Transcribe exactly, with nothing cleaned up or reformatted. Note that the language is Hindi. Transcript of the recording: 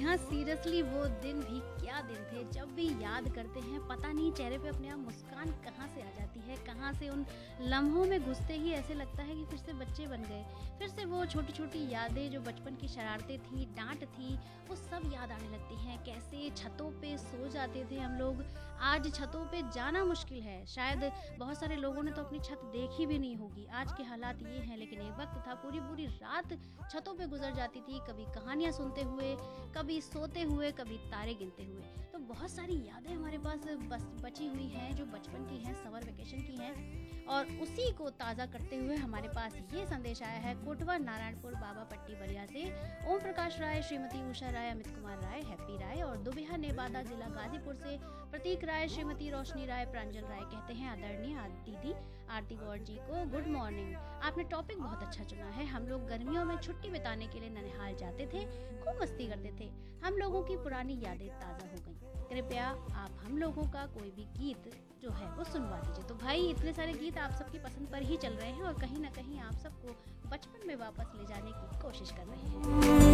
हाँ, सीरियसली वो दिन भी क्या दिन थे। जब भी याद करते हैं पता नहीं चेहरे पे अपने आप मुस्कान कहाँ से आ जाती है, कहाँ से उन लम्हों में घुसते ही ऐसे लगता है कि फिर से बच्चे बन गए। फिर से वो छोटी-छोटी यादें जो बचपन की शरारतें थी, डाँट थी, वो सब याद आने लगती हैं। कैसे छतों पे सो जाते थे हम लोग, आज छतों पे जाना मुश्किल है। शायद बहुत सारे लोगों ने तो अपनी छत देखी भी नहीं होगी। आज के हालात ये हैं, लेकिन एक वक़्त था पूरी-पूरी रात छतों पे गुज़र जाती थी, कभी कहानियाँ सुनते हुए, कभी सोते हुए, कभी तारे गिनते हुए। तो बहुत सारी यादें हमारे पास बस बची हुई हैं जो बचपन की हैं, समर वेकेशन की हैं, और उसी को ताज़ा करते हुए हमारे पास ये संदेश आया है कोटवा नारायणपुर बाबा पट्टी बलिया से। ओम प्रकाश राय, श्रीमती उषा राय, अमित कुमार राय, हैप्पी राय, और दुबिहा नेबादा जिला गाजीपुर से प्रतीक राय, श्रीमती रोशनी राय, प्रांजल राय कहते हैं आदरणीय दीदी आरती गौर जी को गुड मॉर्निंग। आपने टॉपिक बहुत अच्छा चुना है। हम लोग गर्मियों में छुट्टी बिताने के लिए ननिहाल जाते थे, खूब मस्ती करते थे। हम लोगों की पुरानी यादें ताज़ा हो गई। कृपया आप हम लोगों का कोई भी गीत जो है वो सुनवा दीजिए। तो भाई इतने सारे गीत आप सबकी पसंद पर ही चल रहे हैं और कहीं ना कहीं आप सबको बचपन में वापस ले जाने की कोशिश कर रहे हैं।